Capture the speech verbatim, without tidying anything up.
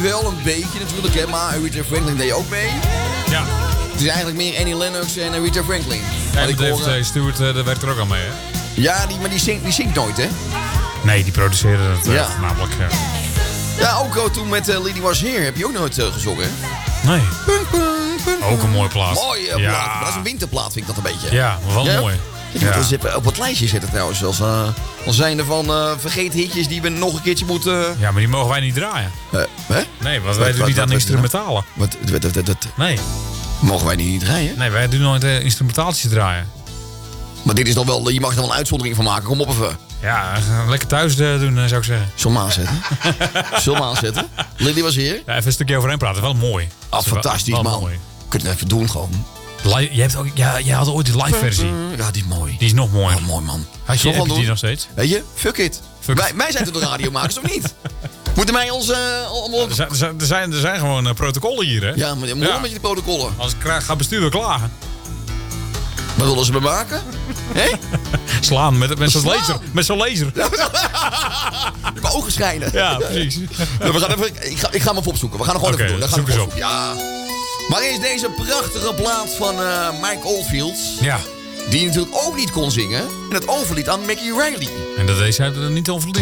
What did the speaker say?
wel een beetje natuurlijk, hè, maar Aretha Franklin deed ook mee. Ja. Het is eigenlijk meer Annie Lennox en Aretha Franklin. En ik David hoor, uh, Stewart, uh, daar werkt er ook aan mee, hè? Ja, die, maar die zingt, die zingt nooit, hè? Nee, die produceerde het uh, Ja. namelijk. Uh... Ja, ook uh, toen met uh, Lady Was Here heb je ook nooit uh, gezongen, hè? Nee. Pum, pum, pum, Ook een mooie plaat. Mooie ja. plaat. Maar dat is een winterplaat, vind ik dat een beetje. Ja, maar wel Ja? mooi. Ik Ja. moet wel zitten, op het lijstje zetten trouwens. Als, uh, als zijnde van uh, vergeet hitjes die we nog een keertje moeten... Uh, Ja, maar die mogen wij niet draaien. uh, hè? Nee, want Wat- wij doen wat- niet aan wat- instrumentalen. Wat, wat, wat, wat, wat- Nee. mogen wij niet draaien? Nee, wij doen nooit uh, instrumentaaltjes draaien. Maar dit is nog wel, je mag er wel een uitzondering van maken. Kom op even. Ja, uh, lekker thuis uh, doen, uh, zou ik zeggen. Zullen we hem aanzetten? Zullen we hem aanzetten? Lily Was Here. Ja, even een stukje overheen praten. Wel mooi. Ah, Dat is wel- fantastisch, wel man. Mooi. Kun je het even doen gewoon. Li- je hebt ook, ja, jij had ooit die live versie. Ja, die is mooi. Die is nog mooi. Oh, mooi, man. Had je, Zullen we heb je gewoon die doen? nog steeds? Weet je, fuck it. Fuck wij, it. wij zijn toch de radiomakers, of niet? Moeten wij ons... Uh, allemaal... Er zijn, er zijn, er zijn, er zijn gewoon uh, protocollen hier, hè? Ja, maar je moet Ja. met je protocollen. Als ik krijg, ga bestuur klagen. Wat willen ze me maken? Hé? Slaan met, met zo'n Slaan? laser. Met zo'n laser. Mijn ogen schijnen. Ja, precies. Ja, we gaan even, ik, ga, ik ga hem even opzoeken. We gaan hem gewoon Oké, even doen. Dan gaan we zoek hem eens op. opzoeken. Ja. Maar is deze prachtige plaat van uh, Mike Oldfield... Ja. die natuurlijk ook niet kon zingen... en het overliet aan Mickey Riley. En dat deed zij er niet over